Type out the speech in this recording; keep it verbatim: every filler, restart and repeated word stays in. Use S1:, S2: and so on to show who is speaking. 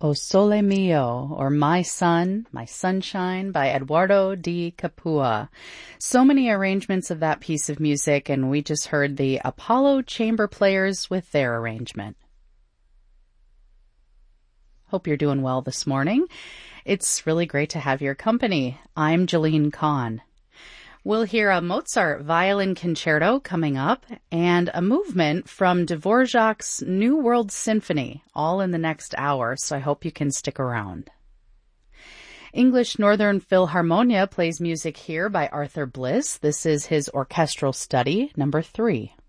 S1: O Sole Mio, or My Sun, My Sunshine by Eduardo di Capua. So many arrangements of that piece of music, and we just heard the Apollo Chamber Players with their arrangement. Hope you're doing well this morning. It's really great to have your company. I'm Jolene Kahn. We'll hear a Mozart violin concerto coming up and a movement from Dvorak's New World Symphony, all in the next hour, so I hope you can stick around. English Northern Philharmonia plays music here by Arthur Bliss. This is his orchestral study, number three.